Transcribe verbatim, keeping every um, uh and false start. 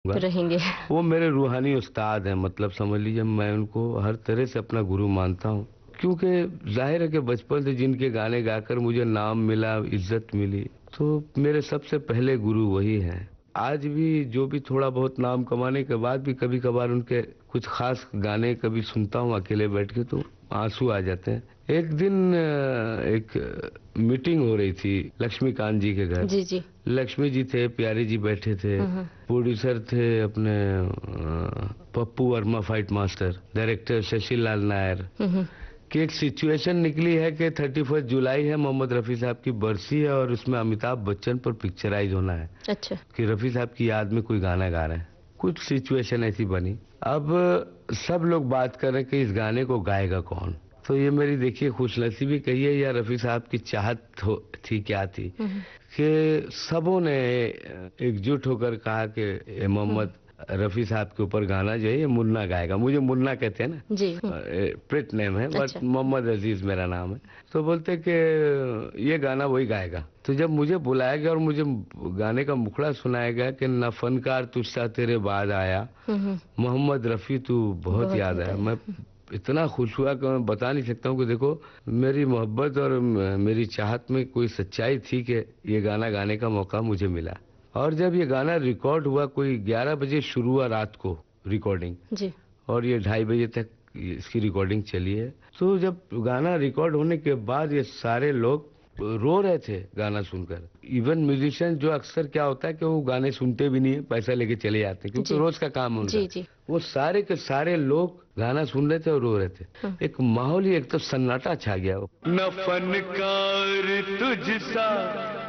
रहेंगे। वो मेरे रूहानी उस्ताद हैं, मतलब समझ लीजिए मैं उनको हर तरह से अपना गुरु मानता हूँ, क्योंकि जाहिर है कि बचपन से जिनके गाने गाकर मुझे नाम मिला, इज्जत मिली, तो मेरे सबसे पहले गुरु वही हैं। आज भी जो भी थोड़ा बहुत नाम कमाने के बाद भी कभी कभार उनके कुछ खास गाने कभी सुनता हूँ अकेले बैठ के तो आंसू आ जाते हैं। एक दिन एक मीटिंग हो रही थी लक्ष्मीकांत जी के घर। जी जी। लक्ष्मी जी थे, प्यारी जी बैठे थे, प्रोड्यूसर थे अपने Pappu Verma fight master, director Shashi लाल नायर, कि एक सिचुएशन निकली है कि थर्टी फर्स्ट जुलाई है, मोहम्मद रफ़ी साहब की बरसी है और उसमें अमिताभ बच्चन पर पिक्चराइज होना है। अच्छा। कि रफ़ी साहब की याद में कोई गाना गा रहे हैं। कुछ सिचुएशन ऐसी बनी। अब सब लोग बात कर रहे हैं कि इस गाने को गाएगा कौन। तो ये मेरी देखिए खुशनसीबी कहिए या रफ़ी साहब की चाहत थी क्या थी कि सबों ने एकजुट होकर कहा कि मोहम्मद रफ़ी साहब के ऊपर गाना जो है ये मुन्ना गाएगा। मुझे मुन्ना कहते हैं ना जी, प्रिट नेम है, बट अच्छा। मोहम्मद अजीज मेरा नाम है। तो बोलते कि ये गाना वही गाएगा। तो जब मुझे बुलाया गया और मुझे गाने का मुखड़ा सुनाया गया कि न फनकार तुझसा तेरे बाद आया, मोहम्मद रफ़ी तू बहुत, बहुत याद आया, मैं इतना खुश हुआ कि मैं बता नहीं सकता हूँ कि देखो मेरी मोहब्बत और मेरी चाहत में कोई सच्चाई थी कि ये गाना गाने का मौका मुझे मिला। और जब ये गाना रिकॉर्ड हुआ, कोई ग्यारह बजे शुरू हुआ रात को रिकॉर्डिंग जी, और ये ढाई बजे तक इसकी रिकॉर्डिंग चली है। तो जब गाना रिकॉर्ड होने के बाद ये सारे लोग रो रहे थे गाना सुनकर। इवन म्यूजिशियन जो अक्सर क्या होता है कि वो गाने सुनते भी नहीं है, पैसा लेके चले जाते हैं क्योंकि रोज का काम है उनका। जी, जी। वो सारे के सारे लोग गाना सुन रहे थे और रो रहे थे। एक माहौल ही एक तो सन्नाटा छा गया। वो न फनकार तुझसा